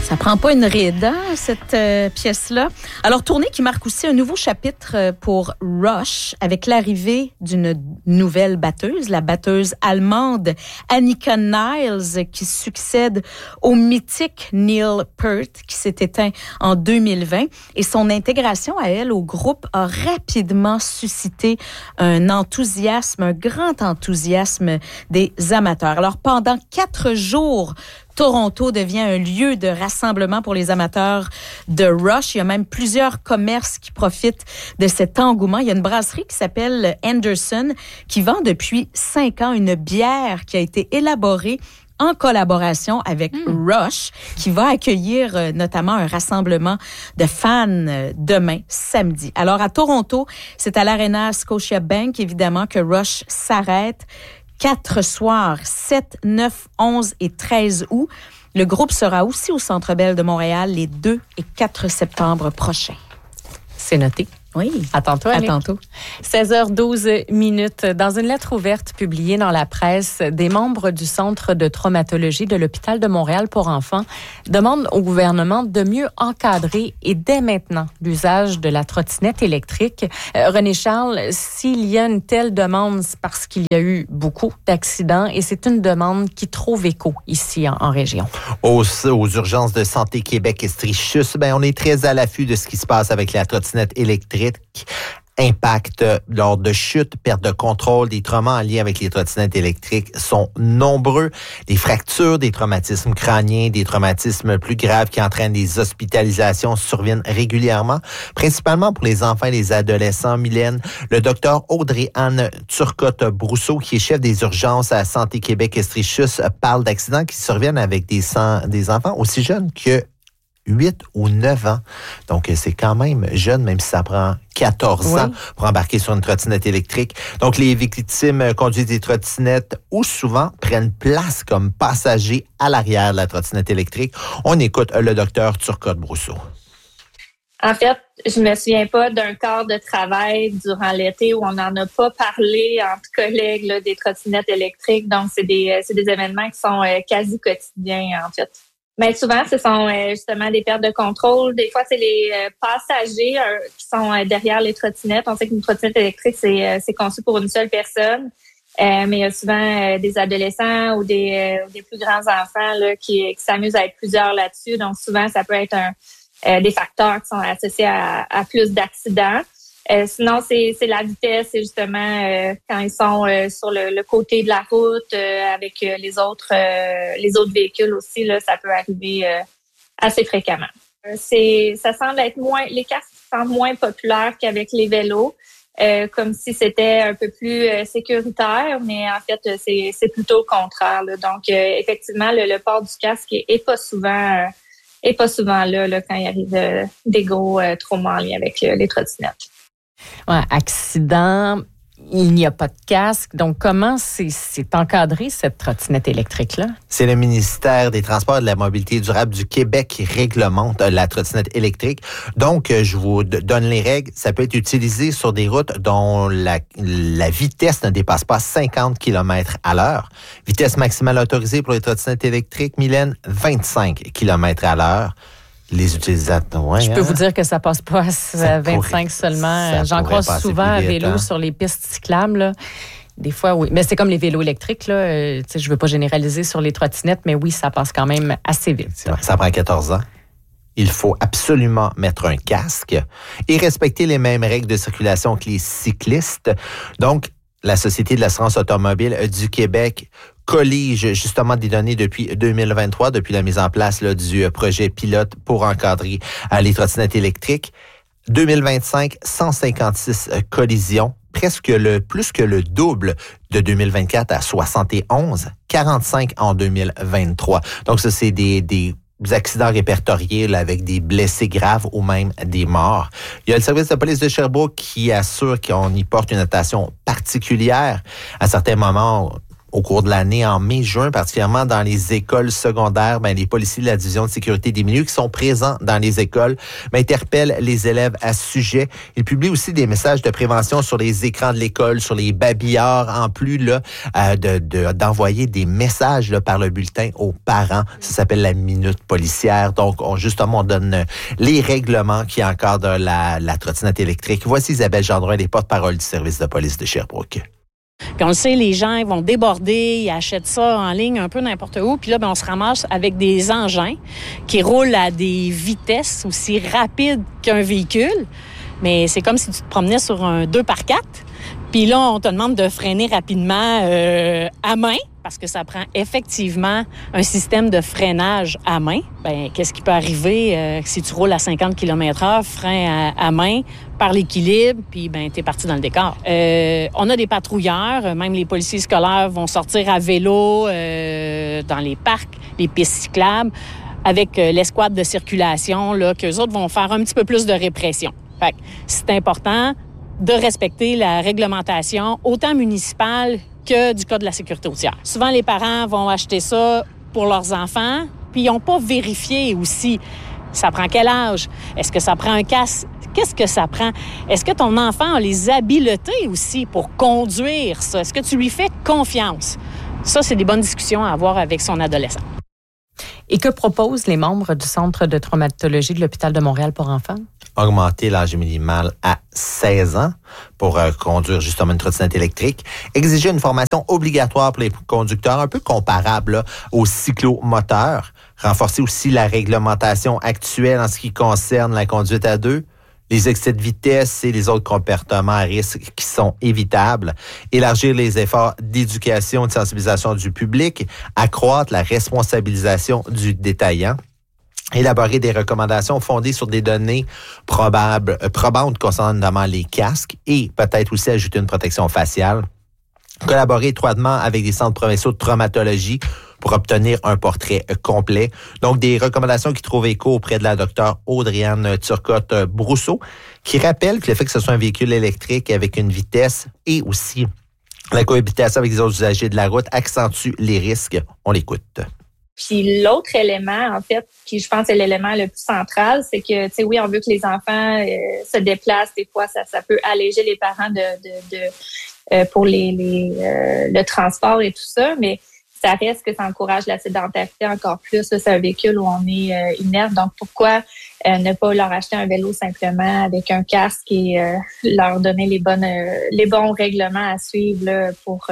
Ça prend pas une ride, hein, cette pièce-là. Alors, tournée qui marque aussi un nouveau chapitre pour Rush avec l'arrivée d'une nouvelle batteuse, la batteuse allemande Annika Niles, qui succède au mythique Neil Peart, qui s'est éteint en 2020. Et son intégration à elle au groupe a rapidement suscité un enthousiasme, un grand enthousiasme des amateurs. Alors, pendant 4 jours, Toronto devient un lieu de rassemblement pour les amateurs de Rush. Il y a même plusieurs commerces qui profitent de cet engouement. Il y a une brasserie qui s'appelle Anderson qui vend depuis 5 ans une bière qui a été élaborée en collaboration avec Rush, qui va accueillir notamment un rassemblement de fans demain, samedi. Alors, à Toronto, c'est à l'Arena Scotiabank, évidemment, que Rush s'arrête. 4 soirs, 7, 9, 11 et 13 août. Le groupe sera aussi au Centre Bell de Montréal les 2 et 4 septembre prochains. C'est noté. Oui. À tantôt, Annick. À tantôt. 16h12. Dans une lettre ouverte publiée dans la presse, des membres du Centre de traumatologie de l'Hôpital de Montréal pour enfants demandent au gouvernement de mieux encadrer et dès maintenant l'usage de la trottinette électrique. René Charles, s'il y a une telle demande, c'est parce qu'il y a eu beaucoup d'accidents et c'est une demande qui trouve écho ici en région. Aux urgences de Santé Québec et Strichus, on est très à l'affût de ce qui se passe avec la trottinette électrique. Impact lors de chutes, perte de contrôle, des traumas en lien avec les trottinettes électriques sont nombreux. Des fractures, des traumatismes crâniens, des traumatismes plus graves qui entraînent des hospitalisations surviennent régulièrement, principalement pour les enfants et les adolescents. Mylène, le docteur Audrey-Anne Turcotte-Brousseau, qui est chef des urgences à Santé Québec et Strichus, parle d'accidents qui surviennent avec des enfants aussi jeunes que 8 ou 9 ans. Donc, c'est quand même jeune, même si ça prend 14 ans pour embarquer sur une trottinette électrique. Donc, les victimes conduisent des trottinettes ou souvent prennent place comme passagers à l'arrière de la trottinette électrique. On écoute le docteur Turcotte-Brousseau. En fait, je me souviens pas d'un quart de travail durant l'été où on n'en a pas parlé entre collègues là, des trottinettes électriques. Donc, c'est des événements qui sont quasi quotidiens, en fait. Mais souvent, ce sont justement des pertes de contrôle. Des fois, c'est les passagers qui sont derrière les trottinettes. On sait qu'une trottinette électrique, c'est conçu pour une seule personne. Mais il y a souvent des adolescents ou des plus grands enfants là, qui s'amusent à être plusieurs là-dessus. Donc, souvent, ça peut être des facteurs qui sont associés à plus d'accidents. Sinon, c'est la vitesse, c'est justement quand ils sont sur le côté de la route avec les autres véhicules aussi, là, ça peut arriver assez fréquemment. Ça semble être les casques semblent moins populaires qu'avec les vélos, comme si c'était un peu plus sécuritaire, mais en fait, c'est plutôt le contraire, là. Donc, effectivement, le port du casque est pas souvent là quand il arrive des gros traumas en lien avec les trottinettes. Ouais, accident, il n'y a pas de casque. Donc, comment c'est encadré, cette trottinette électrique-là? C'est le ministère des Transports et de la Mobilité durable du Québec qui réglemente la trottinette électrique. Donc, je vous donne les règles. Ça peut être utilisé sur des routes dont la vitesse ne dépasse pas 50 km à l'heure. Vitesse maximale autorisée pour les trottinettes électriques, Mylène, 25 km à l'heure. Les utilisateurs, je peux vous dire que ça passe pas à 25 seulement. J'en croise souvent à vélo sur les pistes cyclables, là. Des fois, oui. Mais c'est comme les vélos électriques, là. Je veux pas généraliser sur les trottinettes, mais oui, ça passe quand même assez vite. Ça prend 14 ans. Il faut absolument mettre un casque et respecter les mêmes règles de circulation que les cyclistes. Donc, la Société de l'assurance automobile du Québec collige justement des données depuis 2023, depuis la mise en place là, du projet pilote pour encadrer les trottinettes électriques. 2025, 156 collisions, plus que le double de 2024 à 71, 45 en 2023. Donc ça, c'est des accidents répertoriés là, avec des blessés graves ou même des morts. Il y a le service de police de Sherbrooke qui assure qu'on y porte une attention particulière. À certains moments, Au cours de l'année, en mai-juin, particulièrement dans les écoles secondaires, les policiers de la Division de sécurité des milieux qui sont présents dans les écoles interpellent les élèves à ce sujet. Ils publient aussi des messages de prévention sur les écrans de l'école, sur les babillards, en plus là, d'envoyer des messages là, par le bulletin aux parents. Ça s'appelle la minute policière. Donc, on donne les règlements qui encadrent la trottinette électrique. Voici Isabelle Gendron, les porte-parole du service de police de Sherbrooke. Puis on le sait, les gens ils vont déborder, ils achètent ça en ligne un peu n'importe où. Puis là, on se ramasse avec des engins qui roulent à des vitesses aussi rapides qu'un véhicule. Mais c'est comme si tu te promenais sur un 2x4. Puis là, on te demande de freiner rapidement à main, parce que ça prend effectivement un système de freinage à main. Bien, qu'est-ce qui peut arriver si tu roules à 50 km/h, frein à main, par l'équilibre, puis t'es parti dans le décor. On a des patrouilleurs, même les policiers scolaires vont sortir à vélo dans les parcs, les pistes cyclables, avec l'escouade de circulation, là, qu'eux autres vont faire un petit peu plus de répression. Fait que c'est important de respecter la réglementation, autant municipale que du Code de la sécurité routière. Souvent, les parents vont acheter ça pour leurs enfants, puis ils n'ont pas vérifié aussi. Ça prend quel âge? Est-ce que ça prend un casque? Qu'est-ce que ça prend? Est-ce que ton enfant a les habiletés aussi pour conduire ça? Est-ce que tu lui fais confiance? Ça, c'est des bonnes discussions à avoir avec son adolescent. Et que proposent les membres du Centre de traumatologie de l'Hôpital de Montréal pour enfants? Augmenter l'âge minimal à 16 ans pour conduire justement une trottinette électrique. Exiger une formation obligatoire pour les conducteurs, un peu comparable là, aux cyclomoteurs. Renforcer aussi la réglementation actuelle en ce qui concerne la conduite à deux. Les excès de vitesse et les autres comportements à risque qui sont évitables, élargir les efforts d'éducation et de sensibilisation du public, accroître la responsabilisation du détaillant, élaborer des recommandations fondées sur des données probantes concernant notamment les casques et peut-être aussi ajouter une protection faciale, collaborer étroitement avec des centres provinciaux de traumatologie pour obtenir un portrait complet. Donc, des recommandations qui trouvent écho auprès de la docteure Audriane Turcotte-Brousseau, qui rappelle que le fait que ce soit un véhicule électrique avec une vitesse et aussi la cohabitation avec les autres usagers de la route accentue les risques. On l'écoute. Puis l'autre élément, en fait, qui je pense est l'élément le plus central, c'est que, tu sais, oui, on veut que les enfants se déplacent. Des fois, ça peut alléger les parents pour le transport et tout ça, mais ça reste que ça encourage la sédentarité encore plus. Là, c'est un véhicule où on est inerte. Donc, pourquoi ne pas leur acheter un vélo simplement avec un casque et leur donner les bons règlements à suivre là, pour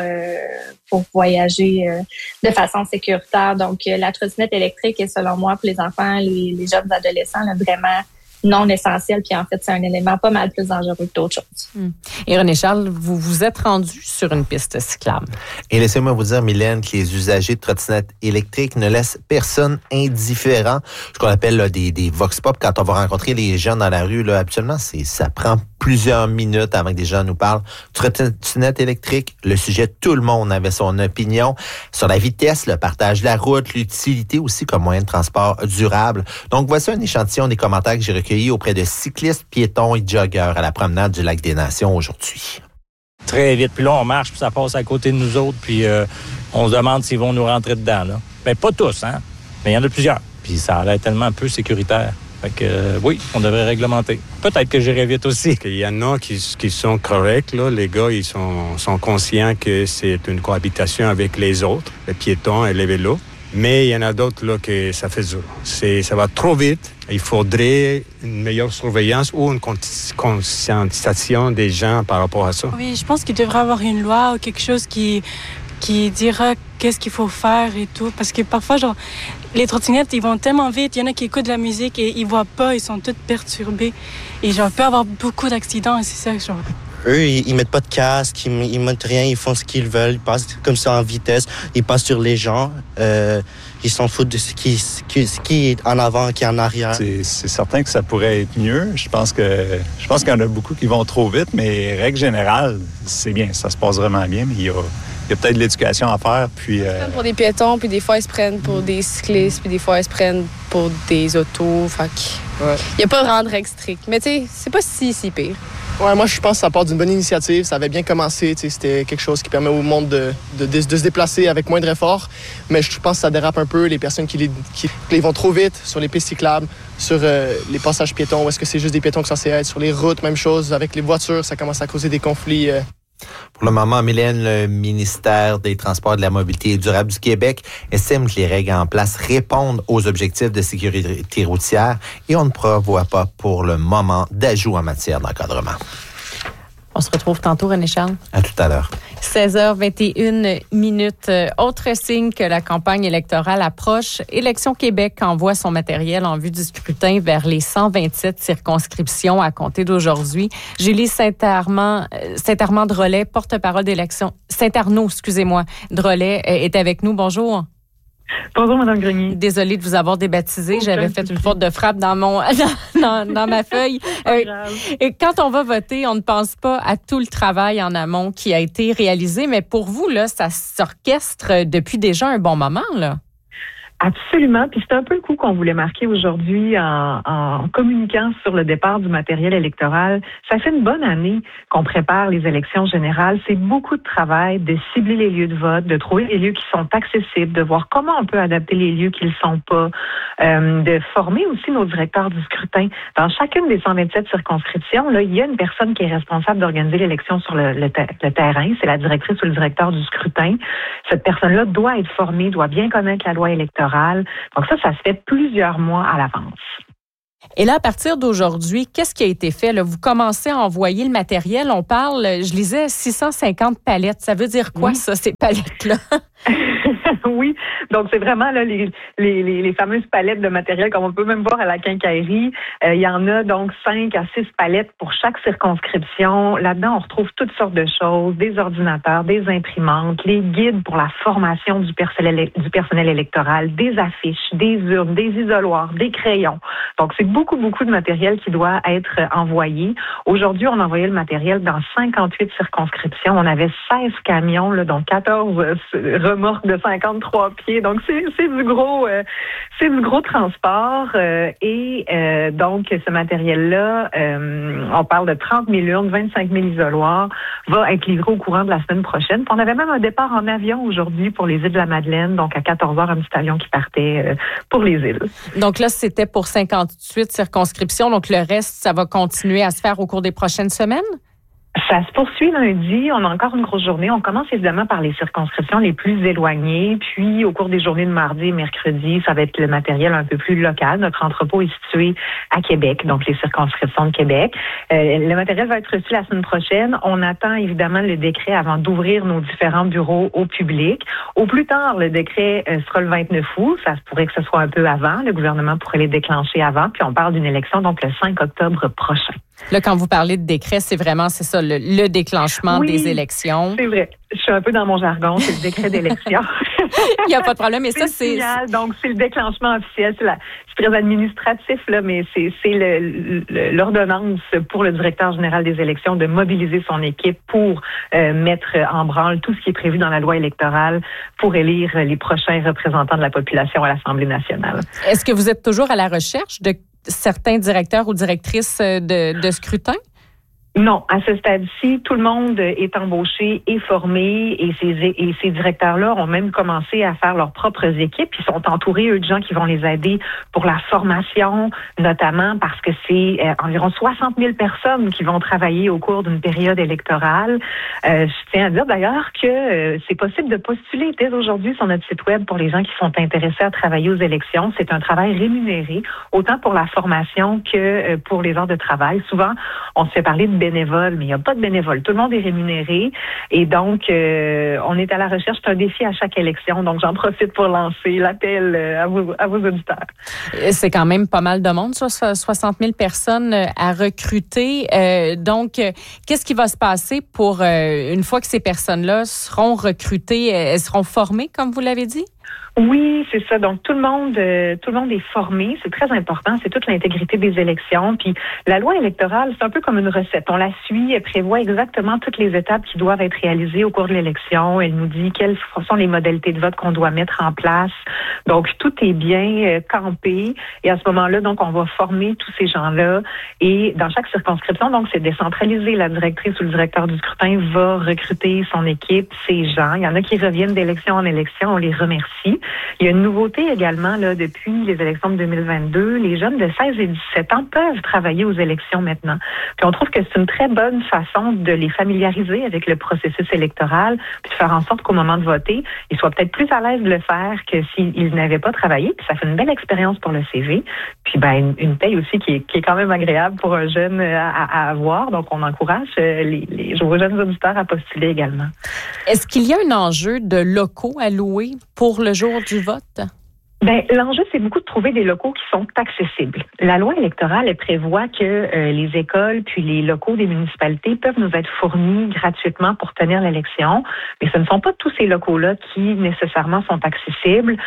voyager de façon sécuritaire. Donc, la trottinette électrique est, selon moi, pour les enfants, les jeunes adolescents, là, vraiment non essentiel. Puis en fait, c'est un élément pas mal plus dangereux que d'autres choses. Et René Charles, vous vous êtes rendu sur une piste cyclable. Et laissez-moi vous dire, Mylène, que les usagers de trottinettes électriques ne laissent personne indifférent. Ce qu'on appelle là, des vox pop, quand on va rencontrer les jeunes dans la rue, là, habituellement, ça prend plusieurs minutes avant que des gens nous parlent. Trottinette électrique, le sujet, tout le monde avait son opinion sur la vitesse, le partage de la route, l'utilité aussi comme moyen de transport durable. Donc, voici un échantillon des commentaires que j'ai recueillis auprès de cyclistes, piétons et joggeurs à la promenade du Lac des Nations aujourd'hui. Très vite. Puis là, on marche, puis ça passe à côté de nous autres, puis on se demande s'ils vont nous rentrer dedans. Là. Ben, pas tous, hein? Mais il y en a plusieurs. Puis ça a l'air tellement peu sécuritaire. Fait que oui, on devrait réglementer. Peut-être que j'irai vite aussi. Il y en a qui sont corrects. Là. Les gars, ils sont conscients que c'est une cohabitation avec les autres, les piétons et les vélos. Mais il y en a d'autres là que ça fait dur. Ça va trop vite. Il faudrait une meilleure surveillance ou une conscientisation des gens par rapport à ça. Oui, je pense qu'il devrait y avoir une loi ou quelque chose qui dira qu'est-ce qu'il faut faire et tout. Parce que parfois, genre, les trottinettes, ils vont tellement vite. Il y en a qui écoutent de la musique et ils voient pas, ils sont tous perturbés. Et genre, peut avoir beaucoup d'accidents et c'est ça, genre. Eux, ils mettent pas de casque, ils mettent rien, ils font ce qu'ils veulent, ils passent comme ça en vitesse, ils passent sur les gens, ils s'en foutent de ce qui est en avant, qui est en arrière. C'est certain que ça pourrait être mieux. Je pense qu'il y en a beaucoup qui vont trop vite, mais règle générale, c'est bien, ça se passe vraiment bien, mais il il y a peut-être de l'éducation à faire. Puis, Ils se prennent pour des piétons, puis des fois, ils se prennent pour des cyclistes, puis des fois, ils se prennent pour des autos. Fait qu'il n'y a pas vraiment de règles strictes. Mais tu sais, c'est pas si pire. Ouais, moi, je pense que ça part d'une bonne initiative. Ça avait bien commencé. C'était quelque chose qui permet au monde de se déplacer avec moindre effort. Mais je pense que ça dérape un peu. Les personnes qui vont trop vite sur les pistes cyclables, sur les passages piétons, ou est-ce que c'est juste des piétons qui sont censés être sur les routes, même chose. Avec les voitures, ça commence à causer des conflits. Pour le moment, Mylène, le ministère des Transports et de la Mobilité durable du Québec estime que les règles en place répondent aux objectifs de sécurité routière et on ne prévoit pas pour le moment d'ajout en matière d'encadrement. On se retrouve tantôt, René Charles. À tout à l'heure. 16h21. Autre signe que la campagne électorale approche, Élections Québec envoie son matériel en vue du scrutin vers les 127 circonscriptions à compter d'aujourd'hui. Julie Saint-Armand Drolet, porte-parole d'élection. Saint-Arnaud, Drolet, est avec nous. Bonjour. Bonjour, Mme Grenier. Désolée de vous avoir débaptisé. J'avais fait une faute de frappe dans ma feuille. Et quand on va voter, on ne pense pas à tout le travail en amont qui a été réalisé. Mais pour vous, là, ça s'orchestre depuis déjà un bon moment, là. Absolument. Puis c'est un peu le coup qu'on voulait marquer aujourd'hui en communiquant sur le départ du matériel électoral. Ça fait une bonne année qu'on prépare les élections générales. C'est beaucoup de travail de cibler les lieux de vote, de trouver des lieux qui sont accessibles, de voir comment on peut adapter les lieux qui ne le sont pas, de former aussi nos directeurs du scrutin. Dans chacune des 127 circonscriptions, là, il y a une personne qui est responsable d'organiser l'élection sur le terrain. C'est la directrice ou le directeur du scrutin. Cette personne-là doit être formée, doit bien connaître la loi électorale. Donc ça se fait plusieurs mois à l'avance. Et là, à partir d'aujourd'hui, qu'est-ce qui a été fait? Là, vous commencez à envoyer le matériel. On parle, je lisais, 650 palettes. Ça veut dire quoi, ça, ces palettes-là? Oui, donc c'est vraiment là, les fameuses palettes de matériel comme on peut même voir à la quincaillerie. Il y en a donc 5 à 6 palettes pour chaque circonscription. Là-dedans, on retrouve toutes sortes de choses, des ordinateurs, des imprimantes, les guides pour la formation du personnel électoral, des affiches, des urnes, des isoloirs, des crayons. Donc, c'est beaucoup de matériel qui doit être envoyé. Aujourd'hui, on envoyait le matériel dans 58 circonscriptions. On avait 16 camions, là, donc 14 remorques de 53 pieds. Donc, c'est du gros transport. Donc, ce matériel-là, on parle de 30 000 urnes, 25 000 isoloirs, va être livré au courant de la semaine prochaine. Puis on avait même un départ en avion aujourd'hui pour les îles de la Madeleine. Donc, à 14 heures, un petit avion qui partait pour les îles. Donc là, c'était pour 58 circonscriptions. Donc, le reste, ça va continuer à se faire au cours des prochaines semaines? Ça se poursuit lundi. On a encore une grosse journée. On commence évidemment par les circonscriptions les plus éloignées. Puis, au cours des journées de mardi et mercredi, ça va être le matériel un peu plus local. Notre entrepôt est situé à Québec, donc les circonscriptions de Québec. Le matériel va être reçu la semaine prochaine. On attend évidemment le décret avant d'ouvrir nos différents bureaux au public. Au plus tard, le décret sera le 29 août. Ça se pourrait que ce soit un peu avant. Le gouvernement pourrait les déclencher avant. Puis, on parle d'une élection donc le 5 octobre prochain. Là, quand vous parlez de décret, c'est ça, le déclenchement des élections. C'est vrai. Je suis un peu dans mon jargon, c'est le décret d'élection. Il n'y a pas de problème, mais ça, c'est... Signal, donc, c'est le déclenchement officiel. C'est très administratif, là, mais c'est l'ordonnance pour le directeur général des élections de mobiliser son équipe pour mettre en branle tout ce qui est prévu dans la loi électorale pour élire les prochains représentants de la population à l'Assemblée nationale. Est-ce que vous êtes toujours à la recherche de certains directeurs ou directrices de scrutin? Non, à ce stade-ci, tout le monde est embauché et formé et ces directeurs-là ont même commencé à faire leurs propres équipes. Ils sont entourés, eux, de gens qui vont les aider pour la formation, notamment parce que c'est environ 60 000 personnes qui vont travailler au cours d'une période électorale. Je tiens à dire d'ailleurs que c'est possible de postuler dès aujourd'hui sur notre site web pour les gens qui sont intéressés à travailler aux élections. C'est un travail rémunéré, autant pour la formation que pour les heures de travail. Souvent, on se fait parler de bénévoles, mais il n'y a pas de bénévoles. Tout le monde est rémunéré. Et donc, on est à la recherche. C'est un défi à chaque élection. Donc, j'en profite pour lancer l'appel à vos auditeurs. C'est quand même pas mal de monde, ça, 60 000 personnes à recruter. Donc, qu'est-ce qui va se passer pour une fois que ces personnes-là seront recrutées? Elles seront formées, comme vous l'avez dit? Oui, c'est ça. Donc tout le monde est formé. C'est très important. C'est toute l'intégrité des élections. Puis la loi électorale, c'est un peu comme une recette. On la suit. Elle prévoit exactement toutes les étapes qui doivent être réalisées au cours de l'élection. Elle nous dit quelles sont les modalités de vote qu'on doit mettre en place. Donc tout est bien campé. Et à ce moment-là, donc on va former tous ces gens-là. Et dans chaque circonscription, donc c'est décentralisé. La directrice ou le directeur du scrutin va recruter son équipe, ses gens. Il y en a qui reviennent d'élection en élection. On les remercie. Il y a une nouveauté également là depuis les élections de 2022. Les jeunes de 16 et 17 ans peuvent travailler aux élections maintenant. Puis on trouve que c'est une très bonne façon de les familiariser avec le processus électoral, puis de faire en sorte qu'au moment de voter, ils soient peut-être plus à l'aise de le faire que s'ils n'avaient pas travaillé. Puis ça fait une belle expérience pour le CV. Puis une paye aussi qui est quand même agréable pour un jeune à avoir. Donc on encourage les jeunes auditeurs à postuler également. Est-ce qu'il y a un enjeu de locaux à louer pour le jour du vote? Ben, l'enjeu, c'est beaucoup de trouver des locaux qui sont accessibles. La loi électorale, elle prévoit que les écoles puis les locaux des municipalités peuvent nous être fournis gratuitement pour tenir l'élection, mais ce ne sont pas tous ces locaux-là qui nécessairement sont accessibles.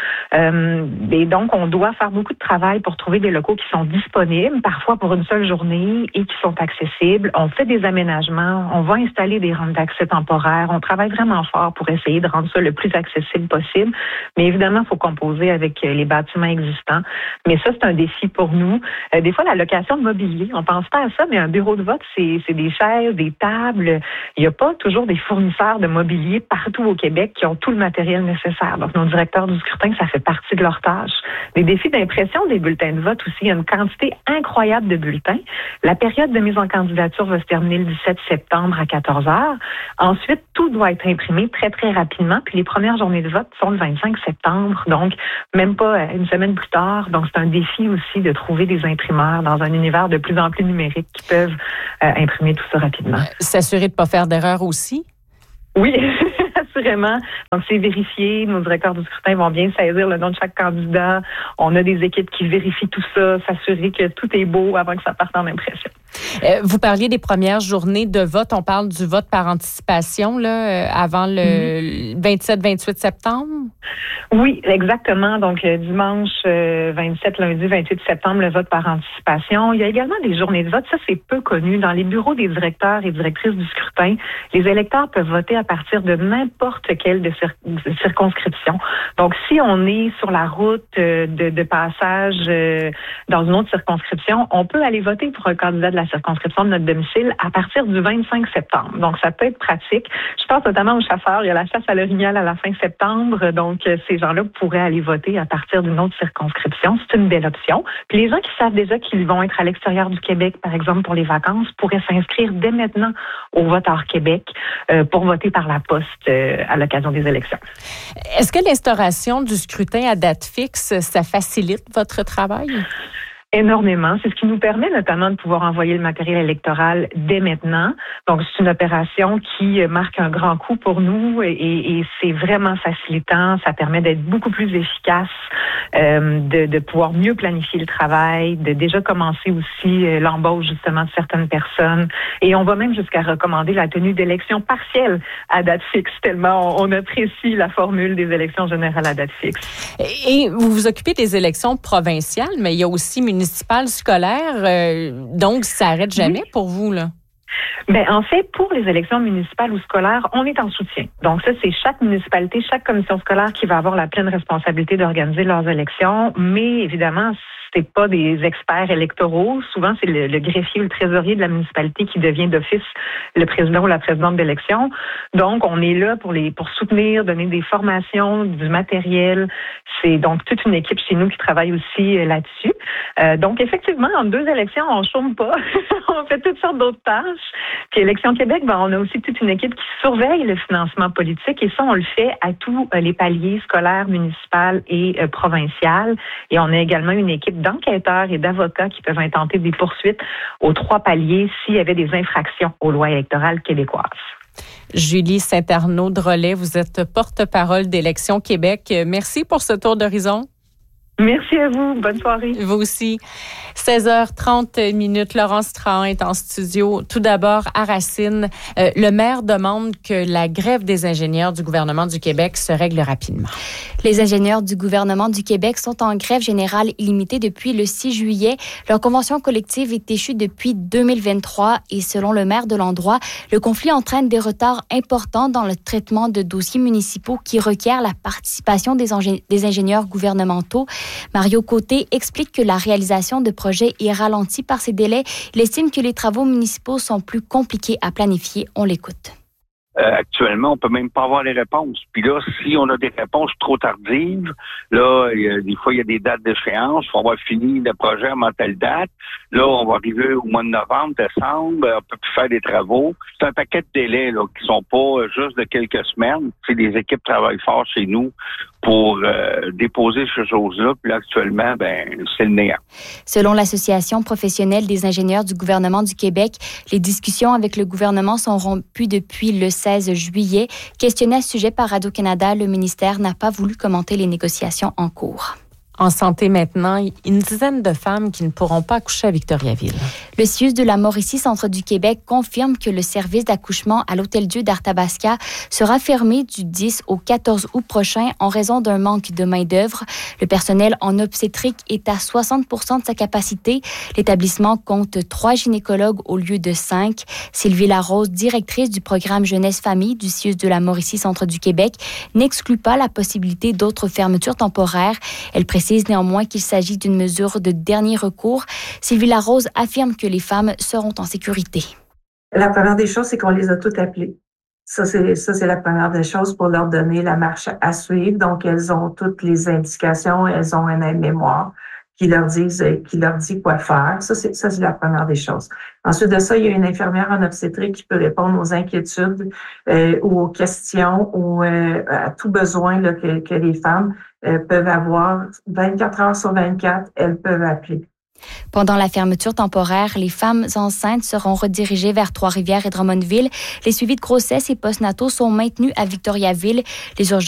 Et donc, on doit faire beaucoup de travail pour trouver des locaux qui sont disponibles, parfois pour une seule journée, et qui sont accessibles. On fait des aménagements, on va installer des rampes d'accès temporaires. On travaille vraiment fort pour essayer de rendre ça le plus accessible possible. Mais évidemment, il faut composer avec les bâtiments existants. Mais ça, c'est un défi pour nous. Des fois, la location de mobilier, on pense pas à ça, mais un bureau de vote, c'est des chaises, des tables. Il n'y a pas toujours des fournisseurs de mobilier partout au Québec qui ont tout le matériel nécessaire. Donc, nos directeurs du scrutin, ça fait partie de leur tâche. Les défis d'impression des bulletins de vote aussi, il y a une quantité incroyable de bulletins. La période de mise en candidature va se terminer le 17 septembre à 14 heures. Ensuite, tout doit être imprimé très, très rapidement. Puis les premières journées de vote sont le 25 septembre. Donc, même pas une semaine plus tard. Donc, c'est un défi aussi de trouver des imprimeurs dans un univers de plus en plus numérique qui peuvent imprimer tout ça rapidement. S'assurer de ne pas faire d'erreur aussi? Oui, assurément. Donc, c'est vérifié. Nos directeurs du scrutin vont bien saisir le nom de chaque candidat. On a des équipes qui vérifient tout ça, s'assurer que tout est beau avant que ça parte en impression. Vous parliez des premières journées de vote. On parle du vote par anticipation là, avant le 27-28 septembre? Oui, exactement. Donc, dimanche 27, lundi 28 septembre, le vote par anticipation. Il y a également des journées de vote. Ça, c'est peu connu. Dans les bureaux des directeurs et directrices du scrutin, les électeurs peuvent voter à partir de n'importe quelle de circonscription. Donc, si on est sur la route de passage dans une autre circonscription, on peut aller voter pour un candidat de la circonscription de notre domicile à partir du 25 septembre. Donc, ça peut être pratique. Je pense notamment aux chasseurs. Il y a la chasse à l'orignal à la fin septembre. Donc, ces gens-là pourraient aller voter à partir d'une autre circonscription. C'est une belle option. Puis les gens qui savent déjà qu'ils vont être à l'extérieur du Québec, par exemple, pour les vacances, pourraient s'inscrire dès maintenant au vote hors Québec pour voter par la poste à l'occasion des élections. Est-ce que l'instauration du scrutin à date fixe, ça facilite votre travail? Énormément. C'est ce qui nous permet notamment de pouvoir envoyer le matériel électoral dès maintenant. Donc, c'est une opération qui marque un grand coup pour nous et c'est vraiment facilitant. Ça permet d'être beaucoup plus efficace, de pouvoir mieux planifier le travail, de déjà commencer aussi l'embauche justement de certaines personnes. Et on va même jusqu'à recommander la tenue d'élections partielles à date fixe, tellement on apprécie la formule des élections générales à date fixe. Et vous vous occupez des élections provinciales, mais il y a aussi municipales, scolaires, donc ça n'arrête jamais pour vous, là? Ben, en fait, pour les élections municipales ou scolaires, on est en soutien. Donc ça, c'est chaque municipalité, chaque commission scolaire qui va avoir la pleine responsabilité d'organiser leurs élections, mais évidemment, c'est pas des experts électoraux. Souvent, c'est le greffier ou le trésorier de la municipalité qui devient d'office le président ou la présidente d'élection. Donc, on est là pour soutenir, donner des formations, du matériel. C'est donc toute une équipe chez nous qui travaille aussi là-dessus. Donc, effectivement, en 2 élections, on chôme pas. On fait toutes sortes d'autres tâches. Puis, Élection Québec, ben, on a aussi toute une équipe qui surveille le financement politique et ça, on le fait à tous les paliers scolaires, municipal et provincial. Et on a également une équipe d'enquêteurs et d'avocats qui peuvent intenter des poursuites aux 3 paliers s'il y avait des infractions aux lois électorales québécoises. Julie Saint-Arnaud-Drolet, vous êtes porte-parole d'Élection Québec. Merci pour ce tour d'horizon. Merci à vous. Bonne soirée. Vous aussi. 16h30. Laurence Trahan est en studio. Tout d'abord, à Racine, le maire demande que la grève des ingénieurs du gouvernement du Québec se règle rapidement. Les ingénieurs du gouvernement du Québec sont en grève générale illimitée depuis le 6 juillet. Leur convention collective est échue depuis 2023 et selon le maire de l'endroit, le conflit entraîne des retards importants dans le traitement de dossiers municipaux qui requièrent la participation des ingénieurs gouvernementaux. Mario Côté explique que la réalisation de projets est ralentie par ces délais. Il estime que les travaux municipaux sont plus compliqués à planifier. On l'écoute. Actuellement, on peut même pas avoir les réponses. Puis là, si on a des réponses trop tardives, là, des fois, il y a des dates d'échéance. Il faut avoir fini le projet à telle date. Là, on va arriver au mois de novembre, décembre. On peut plus faire des travaux. C'est un paquet de délais là, qui sont pas juste de quelques semaines. C'est des équipes travaillent fort chez nous pour déposer ces choses-là. Puis là, actuellement, c'est le néant. Selon l'Association professionnelle des ingénieurs du gouvernement du Québec, les discussions avec le gouvernement sont rompues depuis le 16 juillet. Questionné à ce sujet par Radio-Canada, le ministère n'a pas voulu commenter les négociations en cours. En santé maintenant, une dizaine de femmes qui ne pourront pas accoucher à Victoriaville. Le CIUS de la Mauricie, Centre du Québec, confirme que le service d'accouchement à l'Hôtel-Dieu d'Arthabasca sera fermé du 10 au 14 août prochain en raison d'un manque de main-d'œuvre. Le personnel en obstétrique est à 60% de sa capacité. L'établissement compte 3 gynécologues au lieu de 5. Sylvie Larose, directrice du programme Jeunesse-Famille du CIUS de la Mauricie, Centre du Québec, n'exclut pas la possibilité d'autres fermetures temporaires. Elle précise néanmoins qu'il s'agit d'une mesure de dernier recours. Sylvie Larose affirme que les femmes seront en sécurité. La première des choses, c'est qu'on les a toutes appelées. Ça, c'est la première des choses pour leur donner la marche à suivre. Donc, elles ont toutes les indications, elles ont un aide-mémoire qui leur dit quoi faire. Ça, c'est la première des choses. Ensuite de ça, il y a une infirmière en obstétrique qui peut répondre aux inquiétudes ou aux questions ou à tout besoin là, que les femmes peuvent avoir 24 heures sur 24, elles peuvent appeler. Pendant la fermeture temporaire, les femmes enceintes seront redirigées vers Trois-Rivières et Drummondville. Les suivis de grossesse et postnataux sont maintenus à Victoriaville. Les urgences